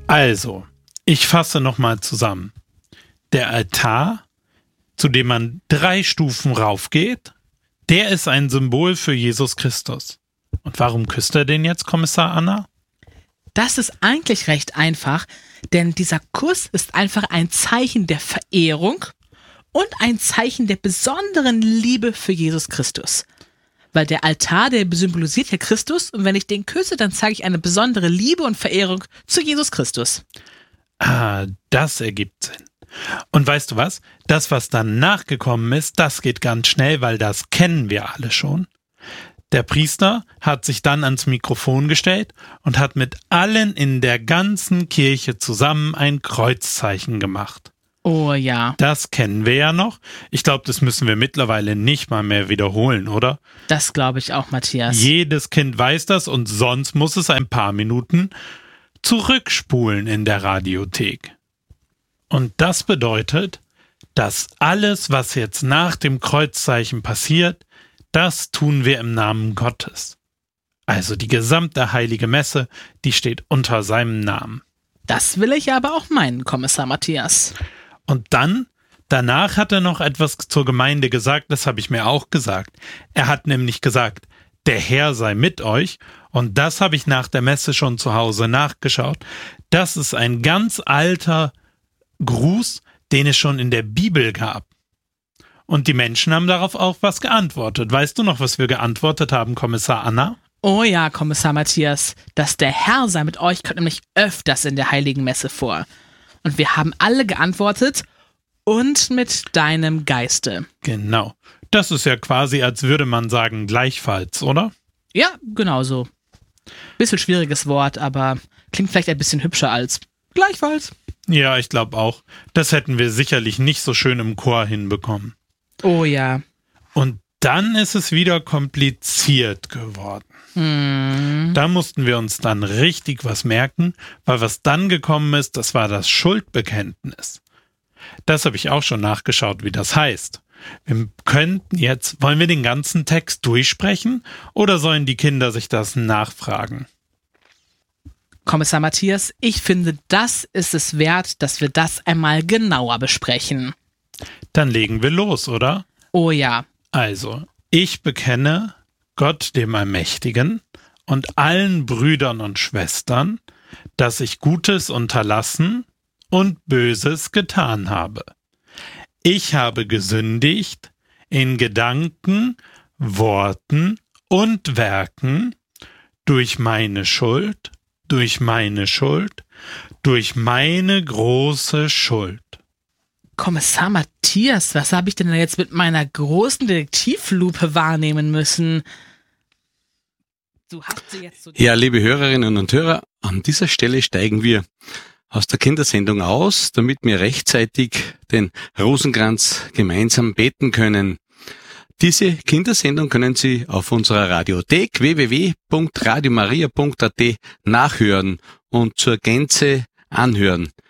Also, ich fasse nochmal zusammen. Der Altar, zu dem man 3 Stufen raufgeht, der ist ein Symbol für Jesus Christus. Und warum küsst er den jetzt, Kommissar Anna? Das ist eigentlich recht einfach, denn dieser Kuss ist einfach ein Zeichen der Verehrung und ein Zeichen der besonderen Liebe für Jesus Christus. Weil der Altar, der symbolisiert ja Christus, und wenn ich den küsse, dann zeige ich eine besondere Liebe und Verehrung zu Jesus Christus. Ah, das ergibt Sinn. Und weißt du was? Das, was dann nachgekommen ist, das geht ganz schnell, weil das kennen wir alle schon. Der Priester hat sich dann ans Mikrofon gestellt und hat mit allen in der ganzen Kirche zusammen ein Kreuzzeichen gemacht. Oh ja. Das kennen wir ja noch. Ich glaube, das müssen wir mittlerweile nicht mal mehr wiederholen, oder? Das glaube ich auch, Matthias. Jedes Kind weiß das und sonst muss es ein paar Minuten zurückspulen in der Radiothek. Und das bedeutet, dass alles, was jetzt nach dem Kreuzzeichen passiert, das tun wir im Namen Gottes. Also die gesamte heilige Messe, die steht unter seinem Namen. Das will ich aber auch meinen, Kommissar Matthias. Und dann, danach hat er noch etwas zur Gemeinde gesagt, das habe ich mir auch gesagt. Er hat nämlich gesagt, der Herr sei mit euch, und das habe ich nach der Messe schon zu Hause nachgeschaut. Das ist ein ganz alter Gruß, den es schon in der Bibel gab. Und die Menschen haben darauf auch was geantwortet. Weißt du noch, was wir geantwortet haben, Kommissar Anna? Oh ja, Kommissar Matthias, dass der Herr sei mit euch kommt nämlich öfters in der Heiligen Messe vor. Und wir haben alle geantwortet, und mit deinem Geiste. Genau. Das ist ja quasi, als würde man sagen, gleichfalls, oder? Ja, genau so. Bisschen schwieriges Wort, aber klingt vielleicht ein bisschen hübscher als gleichfalls. Ja, ich glaube auch. Das hätten wir sicherlich nicht so schön im Chor hinbekommen. Oh ja. Und dann ist es wieder kompliziert geworden. Da mussten wir uns dann richtig was merken, weil was dann gekommen ist, das war das Schuldbekenntnis. Das habe ich auch schon nachgeschaut, wie das heißt. Wir könnten jetzt, wollen wir den ganzen Text durchsprechen oder sollen die Kinder sich das nachfragen? Kommissar Matthias, ich finde, das ist es wert, dass wir das einmal genauer besprechen. Dann legen wir los, oder? Oh ja. Also, ich bekenne Gott dem Allmächtigen und allen Brüdern und Schwestern, dass ich Gutes unterlassen und Böses getan habe. Ich habe gesündigt in Gedanken, Worten und Werken durch meine Schuld, durch meine große Schuld. Kommissar Matthias, was habe ich denn da jetzt mit meiner großen Detektivlupe wahrnehmen müssen? Du hast sie jetzt so. Ja, liebe Hörerinnen und Hörer, an dieser Stelle steigen wir aus der Kindersendung aus, damit wir rechtzeitig den Rosenkranz gemeinsam beten können. Diese Kindersendung können Sie auf unserer Radiothek www.radiomaria.at nachhören und zur Gänze anhören.